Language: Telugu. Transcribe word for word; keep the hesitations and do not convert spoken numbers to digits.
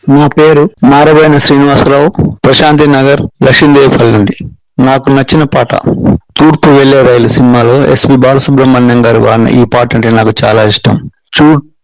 నా పేరు మారబోయిన శ్రీనివాసరావు, ప్రశాంతి నగర్, లక్ష్మీదేవిపల్లి నుండి. నాకు నచ్చిన పాట తూర్పు వెళ్లే రైలు సినిమాలో ఎస్పి బాలసుబ్రహ్మణ్యం గారు వాడిన ఈ పాట అంటే నాకు చాలా ఇష్టం. చూ